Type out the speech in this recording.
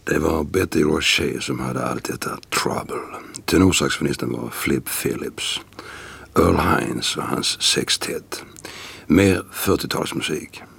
Det var Betty Roche som hade allt detta trouble. Tenorsaxofonisten var Flip Phillips. Earl Hines var hans sextett. Mer 40-talsmusik.